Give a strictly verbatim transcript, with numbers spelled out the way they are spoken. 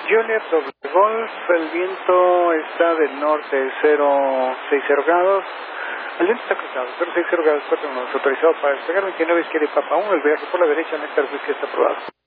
Juliet doble Golf, el viento está del norte, cero seis cero grados. El viento está cruzado, cero seis cero grados, cuatro grados, autorizado para despegar veintinueve, izquierda y Papa uno, el viaje por la derecha, Néctar Whisky está aprobado.